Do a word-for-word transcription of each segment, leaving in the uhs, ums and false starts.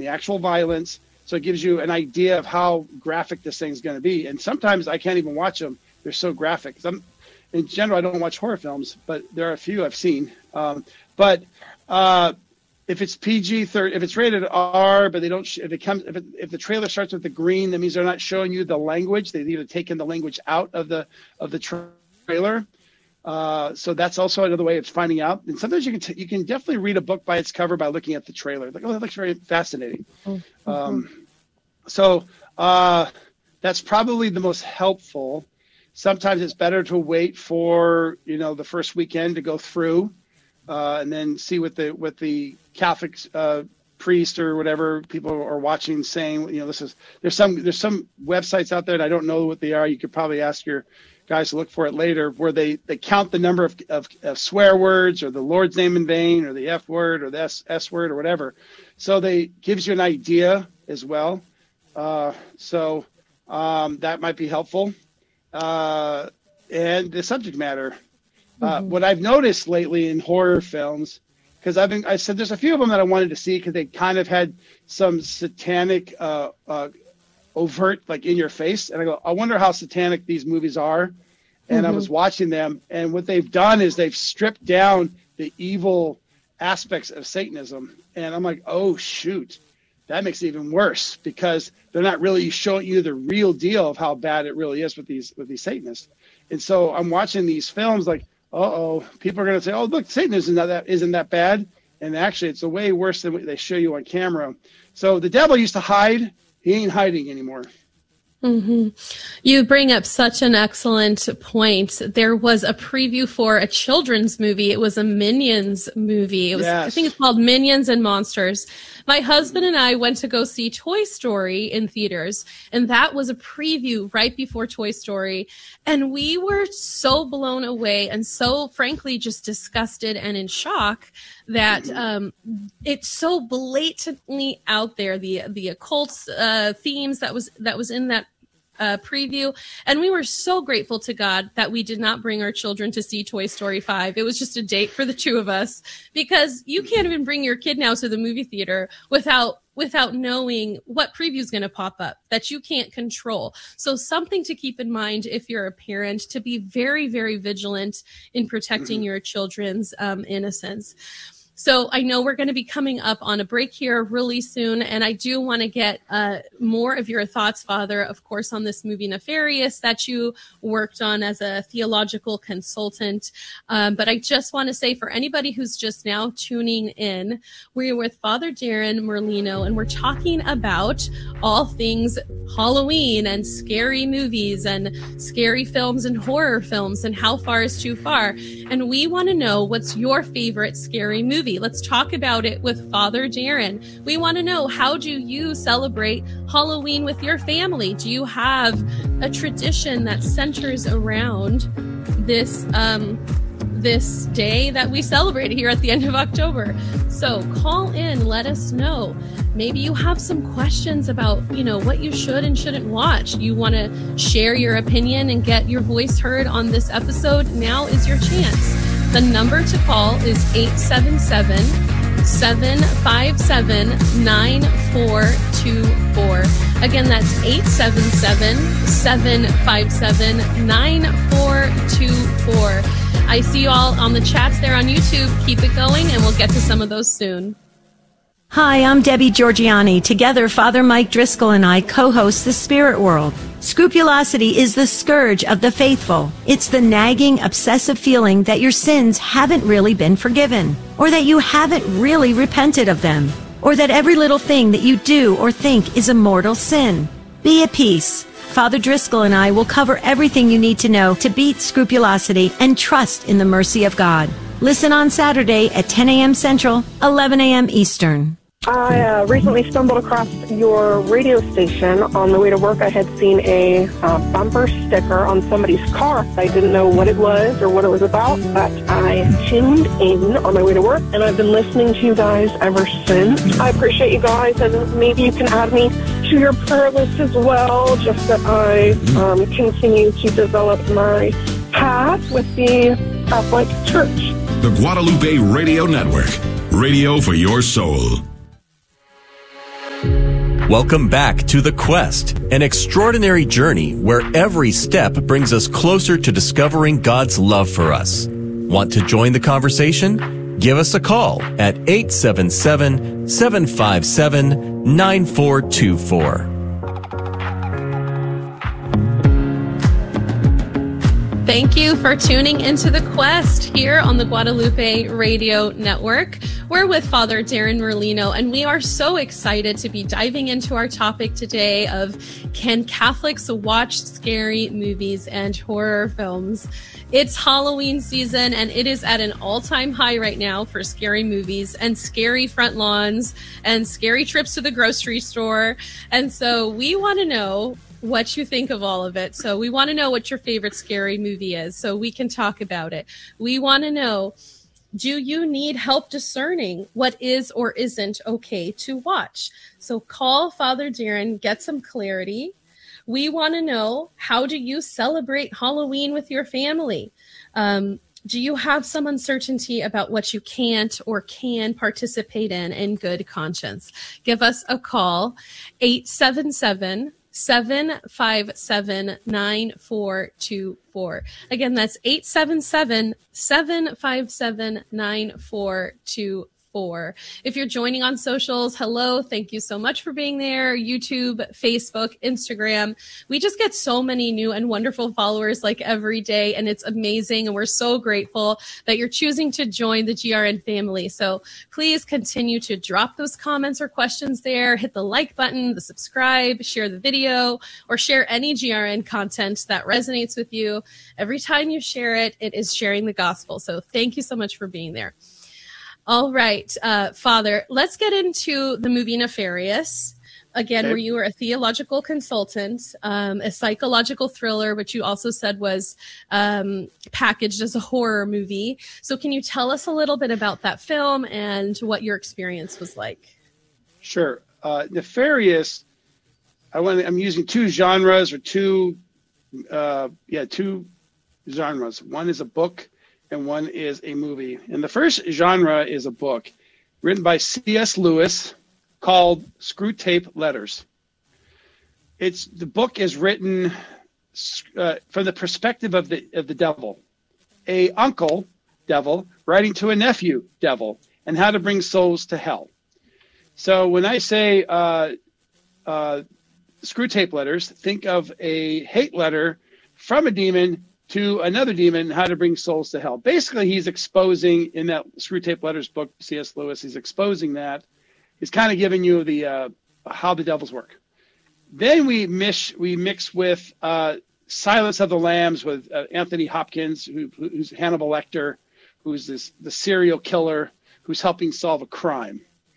the actual violence. So it gives you an idea of how graphic this thing's going to be. And sometimes I can't even watch them. They're so graphic. I'm, in general, I don't watch horror films, but there are a few I've seen. Um, but uh, if it's P G thirty, if it's rated R, but they don't, sh- if it comes, if, it, if the trailer starts with the green, that means they're not showing you the language. They've either taken the language out of the of the tra- trailer. Uh, so that's also another way of finding out. And sometimes you can t- you can definitely read a book by its cover by looking at the trailer. Like, oh, that looks very fascinating. Mm-hmm. Um, so uh, that's probably the most helpful. Sometimes it's better to wait for, you know, the first weekend to go through uh, and then see what the what the Catholic uh, priest or whatever people are watching saying. You know, this is there's some there's some websites out there, and I don't know what they are. You could probably ask your guys to look for it later, where they, they count the number of, of, of swear words or the Lord's name in vain or the F word or the S, S word or whatever. So they gives you an idea as well. Uh, so um, that might be helpful. Uh, and the subject matter. Uh, mm-hmm. What I've noticed lately in horror films, because I've been, I said there's a few of them that I wanted to see because they kind of had some satanic uh, uh, overt, like in your face. And I go, I wonder how satanic these movies are. And mm-hmm. I was watching them, and what they've done is they've stripped down the evil aspects of Satanism. And I'm like, oh, shoot, that makes it even worse because they're not really showing you the real deal of how bad it really is with these with these Satanists. And so I'm watching these films like, uh-oh, people are going to say, oh, look, Satanism isn't that, isn't that bad. And actually, it's way worse than what they show you on camera. So the devil used to hide. He ain't hiding anymore. Mm-hmm. You bring up such an excellent point. There was a preview for a children's movie. It was a Minions movie. It was, yes. I think it's called Minions and Monsters. My husband and I went to go see Toy Story in theaters, and that was a preview right before Toy Story. And we were so blown away and so, frankly, just disgusted and in shock that um, it's so blatantly out there, the the occult uh, themes that was that was in that uh, preview. And we were so grateful to God that we did not bring our children to see Toy Story five. It was just a date for the two of us, because you can't even bring your kid now to the movie theater without without knowing what preview is going to pop up that you can't control. So something to keep in mind if you're a parent, to be very, very vigilant in protecting your children's um, innocence. So I know we're going to be coming up on a break here really soon, and I do want to get uh, more of your thoughts, Father, of course, on this movie Nefarious that you worked on as a theological consultant. Um, but I just want to say, for anybody who's just now tuning in, we're with Father Darren Merlino, and we're talking about all things Halloween and scary movies and scary films and horror films and how far is too far. And we want to know, what's your favorite scary movie? Let's talk about it with Father Darren. We want to know, how do you celebrate Halloween with your family? Do you have a tradition that centers around this um, this day that we celebrate here at the end of October? So call in, let us know. Maybe you have some questions about, you know, what you should and shouldn't watch. You want to share your opinion and get your voice heard on this episode? Now is your chance. The number to call is eight seven seven, seven five seven, nine four two four. Again, that's eight seven seven, seven five seven, nine four two four. I see you all on the chats there on YouTube. Keep it going, and we'll get to some of those soon. Hi, I'm Debbie Georgiani. Together, Father Mike Driscoll and I co-host The Spirit World. Scrupulosity is the scourge of the faithful. It's the nagging, obsessive feeling that your sins haven't really been forgiven, or that you haven't really repented of them, or that every little thing that you do or think is a mortal sin. Be at peace. Father Driscoll and I will cover everything you need to know to beat scrupulosity and trust in the mercy of God. Listen on Saturday at ten a.m. Central, eleven a.m. Eastern. I uh, recently stumbled across your radio station. On the way to work, I had seen a uh, bumper sticker on somebody's car. I didn't know what it was or what it was about, but I tuned in on my way to work, and I've been listening to you guys ever since. I appreciate you guys, and maybe you can add me to your prayer list as well, just that I um, continue to develop my path with the Catholic Church. The Guadalupe Radio Network. Radio for your soul. Welcome back to The Quest, an extraordinary journey where every step brings us closer to discovering God's love for us. Want to join the conversation? Give us a call at eight seven seven, seven five seven, nine four two four. Thank you for tuning into The Quest here on the Guadalupe Radio Network. We're with Father Darren Merlino, and we are so excited to be diving into our topic today of can Catholics watch scary movies and horror films? It's Halloween season, and it is at an all-time high right now for scary movies and scary front lawns and scary trips to the grocery store. And so we want to know what you think of all of it. So we want to know what your favorite scary movie is so we can talk about it. We want to know, do you need help discerning what is or isn't okay to watch? So call Father Darren, get some clarity. We want to know, how do you celebrate Halloween with your family? Um, do you have some uncertainty about what you can't or can participate in in good conscience? Give us a call, eight seven seven, seven five seven, nine four two four. Again, that's eight seven seven, seven five seven, nine four two four. If you're joining on socials, hello, thank you so much for being there. YouTube, Facebook, Instagram. We just get so many new and wonderful followers like every day, and it's amazing. And we're so grateful that you're choosing to join the G R N family. So please continue to drop those comments or questions there. Hit the like button, the subscribe, share the video, or share any G R N content that resonates with you. Every time you share it, it is sharing the gospel. So thank you so much for being there. All right, uh, Father, let's get into the movie Nefarious, again, okay, where you were a theological consultant, um, a psychological thriller, which you also said was um, packaged as a horror movie. So can you tell us a little bit about that film and what your experience was like? Sure. Uh, Nefarious, I want, I'm using two genres or two, uh, yeah, two genres. One is a book, and one is a movie. And the first genre is a book written by C S Lewis called Screwtape Letters. It's the book is written uh, from the perspective of the of the devil, a uncle devil writing to a nephew devil, and how to bring souls to hell. So when I say uh, uh, Screwtape Letters, think of a hate letter from a demon to another demon, how to bring souls to hell. Basically, he's exposing, in that Screwtape Letters book, C S Lewis, he's exposing that. He's kind of giving you the uh, how the devils work. Then we mix, we mix with uh, Silence of the Lambs with uh, Anthony Hopkins, who, who's Hannibal Lecter, who's this the serial killer who's helping solve a crime.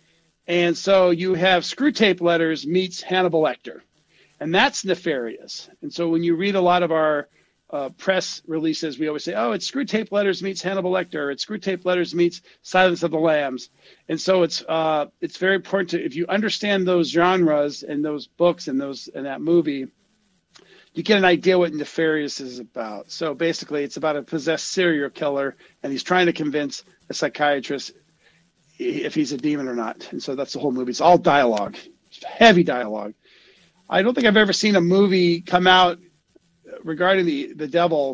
And so you have Screwtape Letters meets Hannibal Lecter, and that's Nefarious. And so when you read a lot of our Uh, press releases, we always say, oh, it's Screwtape Letters meets Hannibal Lecter. It's Screwtape Letters meets Silence of the Lambs. And so it's uh, it's very important to, if you understand those genres and those books and those and that movie, you get an idea what Nefarious is about. So basically, it's about a possessed serial killer, and he's trying to convince a psychiatrist if he's a demon or not. And so that's the whole movie. It's all dialogue, it's heavy dialogue. I don't think I've ever seen a movie come out regarding the, the devil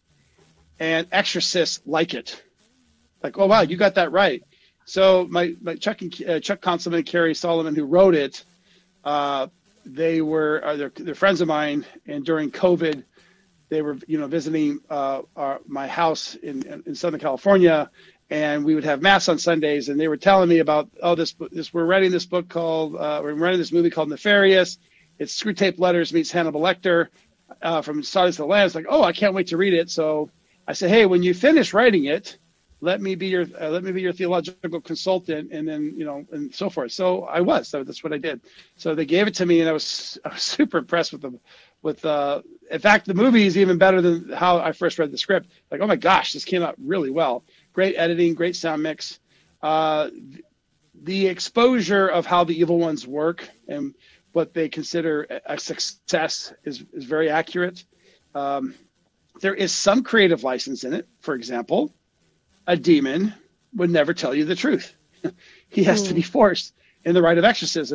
and exorcists like it. Like, oh, wow, you got that right. So my, my Chuck and uh, Chuck Conselman and Carrie Solomon, who wrote it, uh, they were uh, they're, they're friends of mine, and during COVID, they were you know visiting uh, our, my house in in Southern California, and we would have mass on Sundays, and they were telling me about oh this this we're writing this book called uh, we're writing this movie called Nefarious. It's Screwtape Letters meets Hannibal Lecter. Uh, from Silence of the Lambs, like, oh, I can't wait to read it. So I said, hey, when you finish writing it, let me be your uh, let me be your theological consultant, and then you know, and so forth. So I was. So that's what I did. So they gave it to me, and I was I was super impressed with them. With uh, in fact, the movie is even better than how I first read the script. Like, oh my gosh, this came out really well. Great editing, great sound mix. Uh, the exposure of how the evil ones work and what they consider a success is, is very accurate. Um, there is some creative license in it. For example, a demon would never tell you the truth. He has mm. to be forced in the rite of exorcism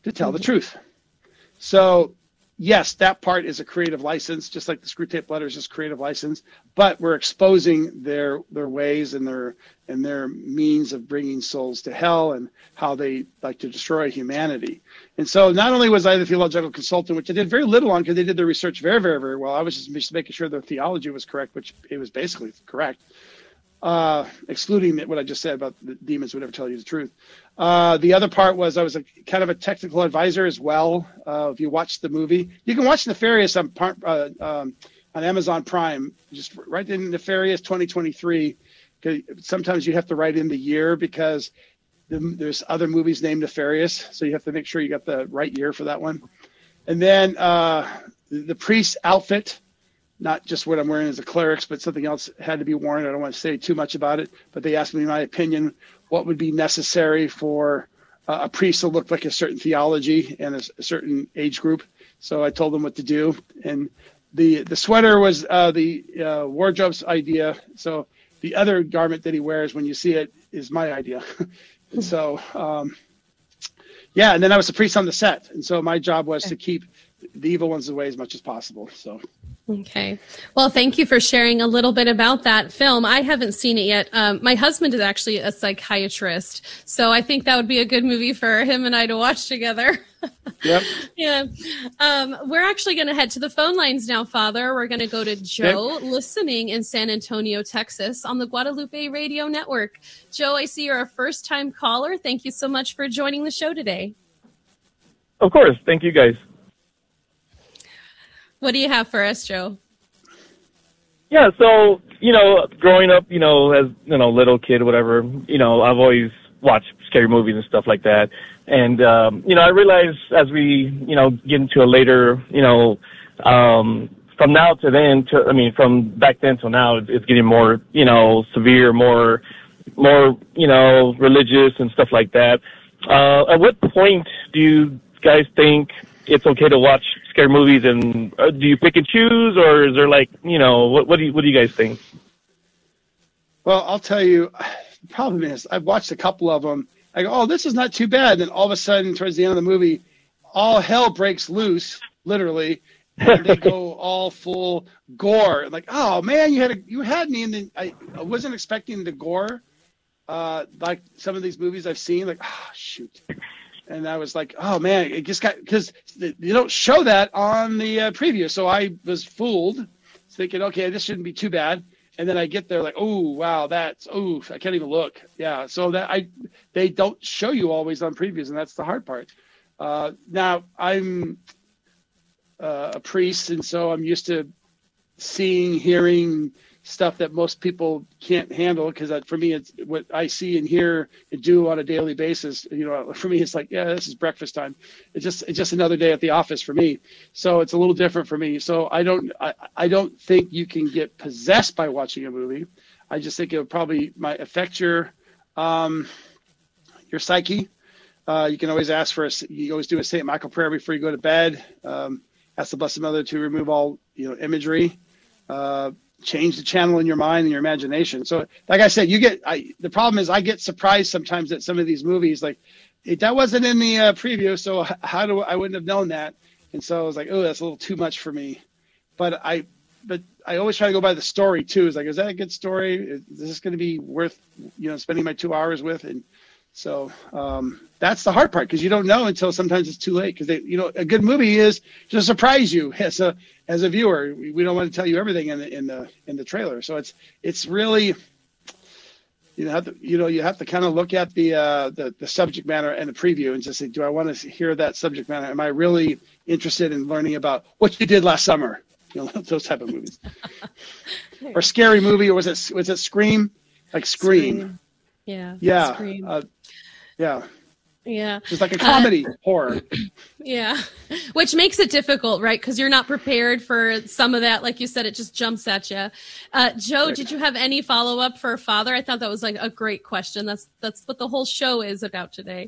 to tell the truth. So yes, that part is a creative license, just like the Screwtape Letters is creative license, but we're exposing their their ways and their and their means of bringing souls to hell and how they like to destroy humanity. And so not only was I the theological consultant, which I did very little on because they did their research very, very, very well. I was just, just making sure their theology was correct, which it was basically correct, uh, excluding what I just said about the demons would never tell you the truth. Uh, the other part was I was a kind of a technical advisor as well. Uh, if you watch the movie, you can watch Nefarious on uh, um, on Amazon Prime. Just write in Nefarious twenty twenty-three. Sometimes you have to write in the year because the, there's other movies named Nefarious, so you have to make sure you got the right year for that one. And then uh, the priest's outfit, not just what I'm wearing as a cleric's, but something else had to be worn. I don't want to say too much about it, but they asked me my opinion, what would be necessary for uh, a priest to look like a certain theology and a, a certain age group. So I told them what to do. And the the sweater was uh, the uh, wardrobe's idea. So the other garment that he wears when you see it is my idea. And so, um, yeah, and then I was the priest on the set. And so my job was to keep the evil ones away as much as possible. So. Okay. Well, thank you for sharing a little bit about that film. I haven't seen it yet. Um, my husband is actually a psychiatrist, so I think that would be a good movie for him and I to watch together. Yep. Yeah. Um, we're actually going to head to the phone lines now, Father. We're going to go to Joe, yep. listening in San Antonio, Texas, on the Guadalupe Radio Network. Joe, I see you're a first-time caller. Thank you so much for joining the show today. Of course. Thank you, guys. What do you have for us, Joe? Yeah, so, you know, growing up, you know, as, you know, little kid or whatever, you know, I've always watched scary movies and stuff like that. And, um, you know, I realized as we, you know, get into a later, you know, um, from now to then, to, I mean, from back then till now, it's getting more, you know, severe, more, more, you know, religious and stuff like that. Uh, at what point do you guys think it's okay to watch scary movies, and uh, do you pick and choose, or is there like, you know, what, what do you, what do you guys think? Well, I'll tell you, the problem is I've watched a couple of them. I go, oh, this is not too bad. And all of a sudden, towards the end of the movie, all hell breaks loose, literally, and they go all full gore. Like, oh man, you had a, you had me, and then I, I wasn't expecting the gore, uh, like some of these movies I've seen. Like, oh shoot. And I was like, oh, man, it just got – because you don't show that on the uh, preview. So I was fooled, thinking, okay, this shouldn't be too bad. And then I get there like, oh, wow, that's – oh, I can't even look. Yeah, so that I they don't show you always on previews, and that's the hard part. Uh, now, I'm uh, a priest, and so I'm used to seeing, hearing – stuff that most people can't handle, because for me, it's what I see and hear and do on a daily basis. You know, for me, it's like, yeah, this is breakfast time. It's just it's just another day at the office for me. So it's a little different for me. So I don't I, I don't think you can get possessed by watching a movie. I just think it would probably might affect your um, your psyche. Uh, you can always ask for a you always do a Saint Michael prayer before you go to bed. Um, ask the Blessed Mother to remove all you know imagery. Uh, change the channel in your mind and your imagination. So like I said, you get, I, the problem is I get surprised sometimes at some of these movies, like it, that wasn't in the uh, preview. So how do I wouldn't have known that. And so I was like, oh, that's a little too much for me. But I, but I always try to go by the story too. It's like, is that a good story? Is this going to be worth, you know, spending my two hours with? And so um, that's the hard part, because you don't know until sometimes it's too late. Because you know, a good movie is to surprise you as a as a viewer. We, we don't want to tell you everything in the in the in the trailer. So it's it's really you have to you know you have to kind of look at the uh, the the subject matter and the preview and just say, do I want to hear that subject matter? Am I really interested in learning about what you did last summer? You know, those type of movies. Or Scary Movie, or was it was it Scream? Like Scream. Scream. Yeah. Yeah. Scream. Uh, yeah. Yeah. It's like a comedy uh, horror. Yeah. Which makes it difficult, right? Because you're not prepared for some of that. Like you said, it just jumps at you. Uh, Joe, right. Did you have any follow-up for Father? I thought that was like a great question. That's that's what the whole show is about today.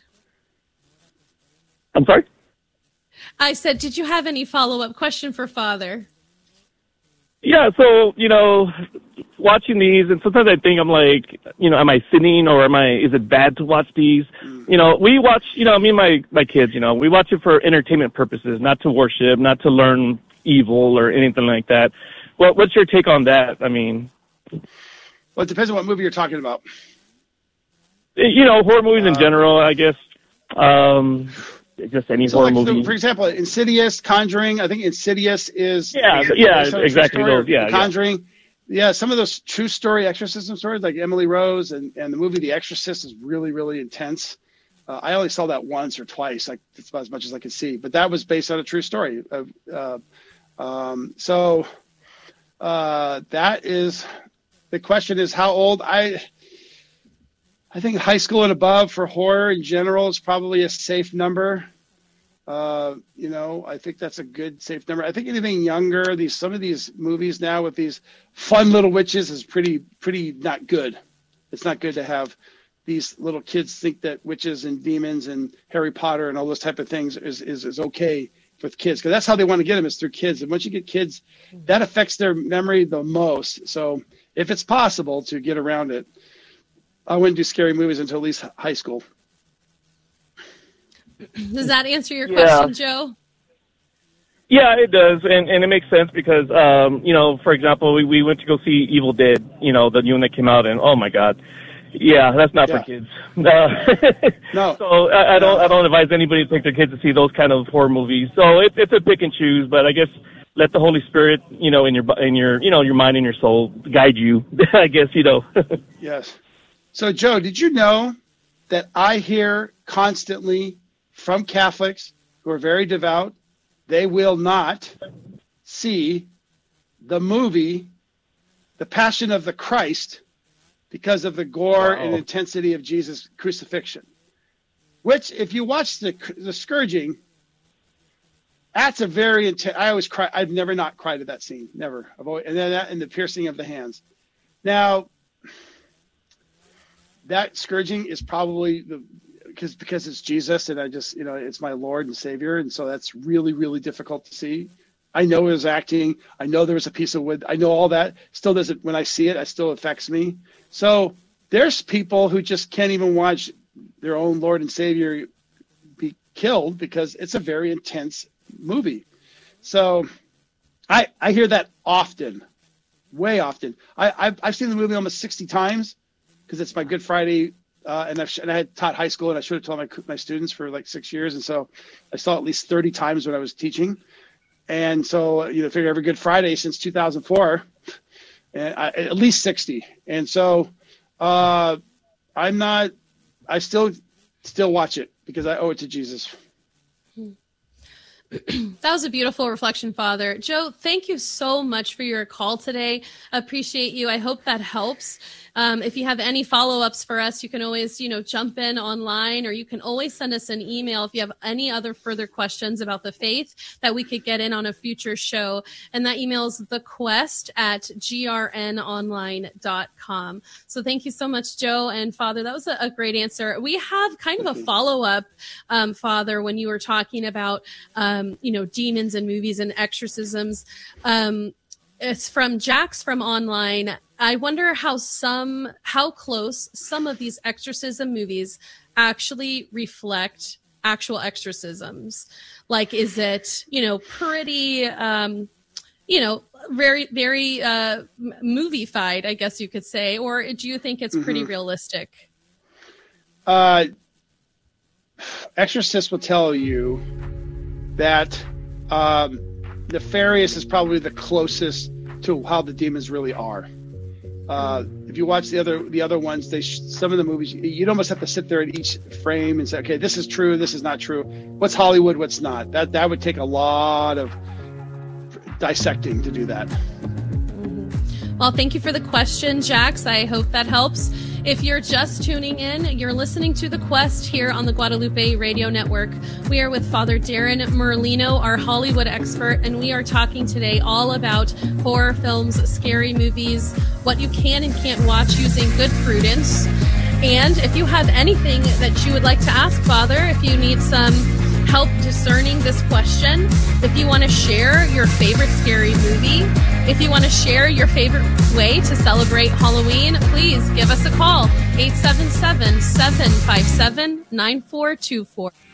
I'm sorry? I said, did you have any follow-up question for Father? Yeah, so, you know, watching these, and sometimes I think I'm like, you know, am I sinning or am I? Is it bad to watch these? Mm. You know, we watch. You know, me and my my kids. You know, we watch it for entertainment purposes, not to worship, not to learn evil or anything like that. What what's your take on that? I mean, well, it depends on what movie you're talking about. You know, horror movies uh, in general, I guess. Um, just any so horror like, movie. For example, Insidious, Conjuring. I think Insidious is yeah, yeah, exactly. Those, yeah, Conjuring. Yeah. yeah, some of those true story exorcism stories, like Emily Rose, and, and the movie The Exorcist is really, really intense. Uh, I only saw that once or twice. Like that's about as much as I could see. But that was based on a true story. Uh, uh, um, so uh, that is the question: is how old I. I think high school and above for horror in general is probably a safe number. Uh, you know, I think that's a good safe number. I think anything younger, these some of these movies now with these fun little witches is pretty pretty not good. It's not good to have these little kids think that witches and demons and Harry Potter and all those type of things is is, is okay with kids, because that's how they want to get them, is through kids. And once you get kids, that affects their memory the most. So if it's possible to get around it, I wouldn't do scary movies until at least high school. Does that answer your question, yeah. Joe? Yeah, it does, and and it makes sense because, um, you know, for example, we, we went to go see Evil Dead, you know, the new one that came out, and oh my God, yeah, that's not yeah. for kids. Uh, no. So I, I don't I don't advise anybody to take their kids to see those kind of horror movies. So it, it's a pick and choose, but I guess let the Holy Spirit, you know, in your in your you know your mind and your soul guide you. I guess you know. Yes. So, Joe, did you know that I hear constantly from Catholics who are very devout, they will not see the movie The Passion of the Christ because of the gore wow. and intensity of Jesus' crucifixion? Which, if you watch the the scourging, that's a very intense. I always cry. I've never not cried at that scene, never. I've always, and then that and the piercing of the hands. Now, that scourging is probably the because because it's Jesus, and I just you know it's my Lord and Savior, and so that's really really difficult to see. I know it was acting. I know there was a piece of wood. I know all that. Still doesn't. When I see it, it still affects me. So there's people who just can't even watch their own Lord and Savior be killed because it's a very intense movie. So I I hear that often, way often. I I've, I've seen the movie almost sixty times. Because it's my Good Friday, uh, and, I've, and I had taught high school, and I should have taught my my students for like six years, and so I saw it at least thirty times when I was teaching, and so you know, figure every Good Friday since two thousand four, and I, at least sixty, and so uh, I'm not, I still still watch it because I owe it to Jesus. That was a beautiful reflection, Father. Joe, thank you so much for your call today. Appreciate you. I hope that helps. Um, if you have any follow-ups for us, you can always, you know, jump in online, or you can always send us an email if you have any other further questions about the faith that we could get in on a future show. And that email is the quest at g r n online dot com. So thank you so much, Joe and Father. That was a, a great answer. We have kind of a follow-up, um, Father, when you were talking about, um, you know, demons and movies and exorcisms. Um, it's from Jax from online. I wonder how some, how close some of these exorcism movies actually reflect actual exorcisms. Like, is it, you know, pretty, um, you know, very, very uh, movie-fied, I guess you could say, or do you think it's pretty mm-hmm. realistic? Uh, exorcists will tell you that um, nefarious is probably the closest to how the demons really are. Uh, if you watch the other the other ones, they sh- some of the movies, you'd almost have to sit there at each frame and say, okay, this is true, this is not true. What's Hollywood, what's not? That that would take a lot of dissecting to do that. Well, thank you for the question, Jax. I hope that helps. If you're just tuning in, you're listening to The Quest here on the Guadalupe Radio Network. We are with Father Darren Merlino, our Hollywood expert, and we are talking today all about horror films, scary movies, what you can and can't watch using good prudence. And if you have anything that you would like to ask Father, if you need some help discerning this question. If you want to share your favorite scary movie, if you want to share your favorite way to celebrate Halloween, please give us a call, eight seven seven, seven five seven, nine four two four.